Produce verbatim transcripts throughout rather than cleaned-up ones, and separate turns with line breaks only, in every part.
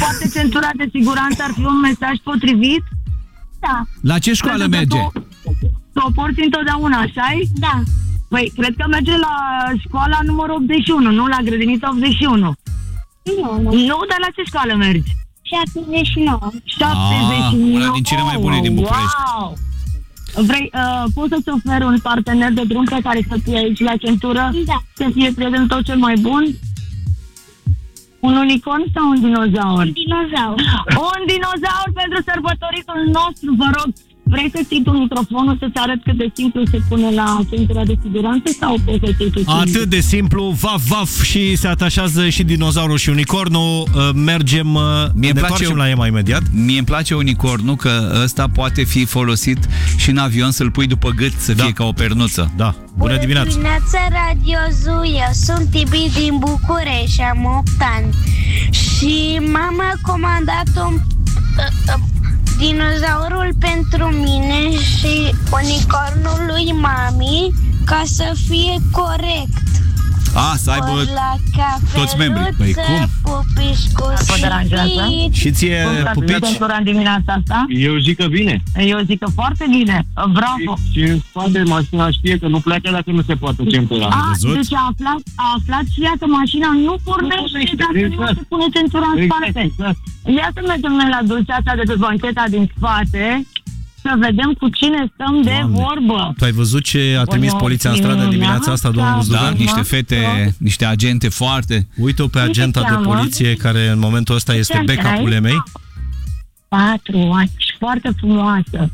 poate centura de siguranță ar fi un mesaj potrivit?
Da.
La ce școală
Pentru că
merge?
Tu, tu o porți întotdeauna, așa-i?
Da.
Păi, cred că merge la școala numărul optzeci și unu, nu? La grădinița optzeci și unu.
Nu, nu.
Nu, dar la ce școală mergi?
șaptezeci și nouă.
șaptezeci și nouă.
una din cele mai bune din București.
Wow! Vrei, uh, poți să-ți oferi un partener de drum pe care să fie aici la centură?
Da.
Să fie prieten tot cel mai bun? Un unicorn sau un dinozaur?
Dinozaur.
Un dinozaur pentru sărbătoritul nostru, vă rog. Vrei să ții tu microfonul să-ți arăt cât de simplu se pune la centura de siguranță sau poți să ții tu?
Atât de simplu, vaf, vaf și se atașează și dinozaurul și unicornul. Mergem,
Mie
ne
place
întoarcem
un...
la Ema imediat.
Mie îmi place unicornul, că ăsta poate fi folosit și în avion, să-l pui după gât să
Da.
fie ca o pernuță.
Da, bună dimineața!
Bună dimineața, Radio Zoo. Eu sunt Tibi din București și am opt ani. Și mama a comandat un uh, uh, dinozaurul pentru mine și unicornul lui mami ca să fie corect.
A, să aibă
Ori la
toți membrii. Păi cum?
Pupișcu
Vă deranjează?
Și ție,
Cum s-a
pupici?
dus centura în dimineața asta?
Eu zic că bine.
Eu zic că foarte bine. Bravo!
Și în spate mașina știe că nu pleacă dacă nu se poate centura.
A,
văzut?
deci a aflat, a aflat și ea că mașina nu pornește dacă nu
exact.
se pune centura în
Exact,
spate.
exact.
Ia să mergem noi la dulceața de pe bancheta din spate să vedem cu cine stăm de
Doamne.
vorbă.
Tu ai văzut ce a trimis
Bună
poliția în stradă în dimineața asta, domnul
dimineața.
Buzdugan?
Da, niște fete, niște agente foarte...
Uite-o pe
Cum se
agenta de
cheamă?
poliție, care în momentul ăsta este
Ce ani
backup-ul
ai?
Emei.
Patru ani, foarte frumoasă.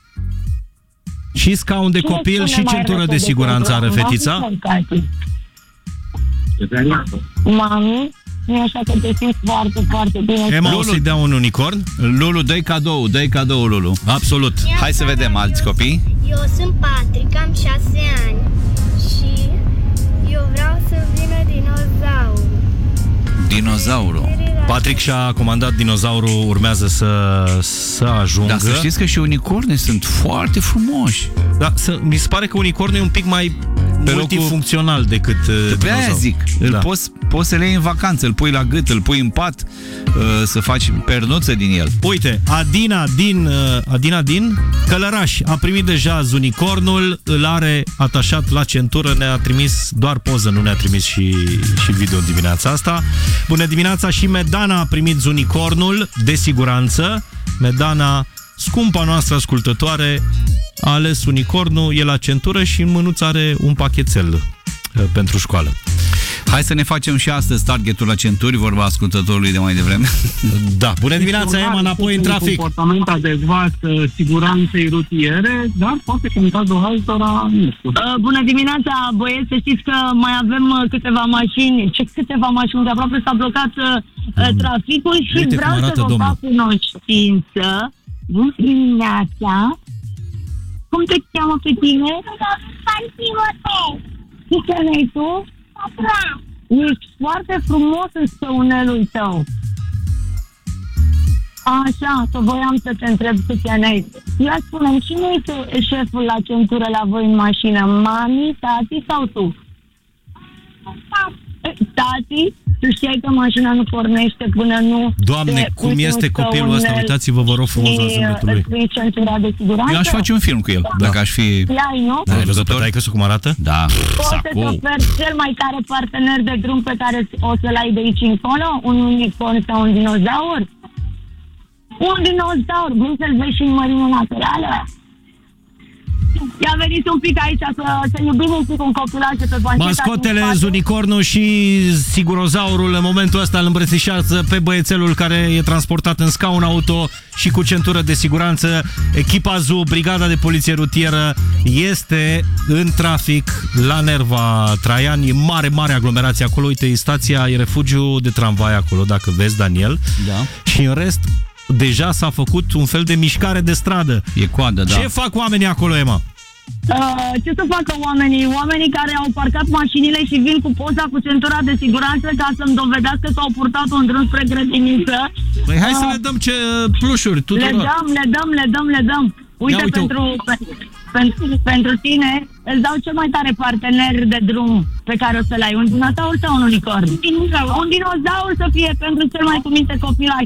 Și scaun de
Cine
copil
spune
și
mai
centură
repede
de siguranță are
centura?
fetița.
Mami sau tati? Mami, nu e așa că te simți foarte, foarte bine.
Emma o
Lulu.
să-i dea un unicorn?
Lulu, dă-i cadou, dă-i cadou, Lulu.
Absolut.
Hai să vedem alți copii.
Eu sunt Patrick, am șase ani și eu vreau să vină dinozaurul.
Dinozaurul.
Patrick și-a comandat dinozaurul, urmează să, să ajungă.
Dar să știți că și unicorne sunt foarte frumoși.
Da, să, mi se pare că unicornul e un pic mai
Pe
multifuncțional decât uh,
Pe aia
dinozaur.
zic, îl
Da.
poți, poți să le iei în vacanță, îl pui la gât, îl pui în pat, uh, să faci pernuță din el.
Uite, Adina din, uh, Adina din Călăraș a primit deja unicornul, îl are atașat la centură, ne-a trimis doar poză, nu ne-a trimis și, și video dimineața asta. Bună dimineața, și Medana a primit unicornul de siguranță. Medana, scumpa noastră ascultătoare, a ales unicornul, e la centură și în mânuță are un pachetel uh, pentru școală.
Hai să ne facem și astăzi targetul la centuri, vorba ascultătorului de mai devreme.
Da, bună dimineața, Emma, înapoi în trafic.
Comportament adecvat siguranței rutiere, dar poate că în cazul altora, nu știu.
Uh, bună dimineața, băieți, să știți că mai avem uh, câteva mașini, ce câteva mașini, de aproape s-a blocat uh, traficul și
Uite cum
vreau să
arată
vă
domnul.
fac cunoștință. Bună dimineața! Cum te cheamă pe tine? Ce ai tu? Ești foarte frumos în stăunelul tău. Așa, că voiam să te întreb câți ani ai. Ia spune-mi, cine este șeful la centură la voi în mașină? Mami, tati sau tu? Tati? Tu știai că mașina nu pornește până nu...
Doamne,
te
cum
uiți
este
în
copilul ăsta,
stăunel
uitați-vă, vă rog frumos, la
și,
zâmbetul
uh,
lui.
îți iei centura de siguranță?
Eu aș face un film cu el, dacă aș fi...
Ia-i, nu?
Ai văzut pe taică-su cum arată?
Da,
Poți să-ți
sacou.
oferi cel mai tare partener de drum pe care o să-l ai de aici încolo? Un unicorn sau un dinozaur? Un dinozaur! Vrei să-l vezi și în mărime naturală? Ia veniți un pic aici să, să iubim un pic un copilaș pe bancheta.
Mascotele,
din spate.
unicornul și sigurozaurul în momentul ăsta îl îmbrățișează pe băiețelul care e transportat în scaun auto și cu centură de siguranță. Echipa Z U, Brigada de Poliție Rutieră, este în trafic la Nerva Traian. E mare, mare aglomerație acolo. Uite, e stația, e refugiu de tramvai acolo, dacă vezi, Daniel.
Da.
Și în rest, deja s-a făcut un fel de mișcare de stradă.
E coadă, da.
Ce fac oamenii acolo, Emma?
Uh, ce să facă oamenii? Oamenii care au parcat mașinile și vin cu poza cu centura de siguranță ca să-mi dovedească că au purtat un drum spre grădiniță.
Păi hai
Uh,
să le dăm ce plușuri tuturor.
Le dăm, le dăm, le dăm, le dăm. Uite,
Ia, uite.
pentru, pe, pentru, pentru tine îți dau cel mai tare partener de drum pe care o să-l ai. Un dinozaur sau un unicorn? Un dinozaur. Un dinozaur să fie pentru cel mai cuminte copilaș.